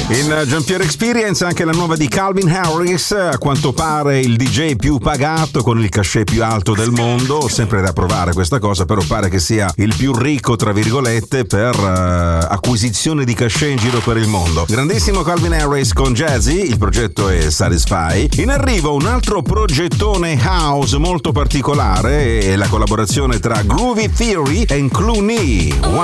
In Giampiero Experience anche la nuova di Calvin Harris, a quanto pare il DJ più pagato con il cachet più alto del mondo, sempre da provare questa cosa, però pare che sia il più ricco tra virgolette per acquisizione di cachet in giro per il mondo. Grandissimo Calvin Harris con Jazzy, il progetto è Satisfy. In arrivo un altro progettone house molto particolare, è la collaborazione tra Groovy Theory e Clooney.